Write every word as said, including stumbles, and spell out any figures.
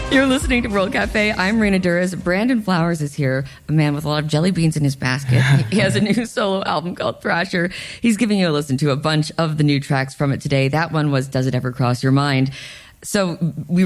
You're listening to World Cafe. I'm Raina Duras. Brandon Flowers is here, a man with a lot of jelly beans in his basket. He has a new solo album called Thrasher. He's giving you a listen to a bunch of the new tracks from it today. That one was Does It Ever Cross Your Mind? So we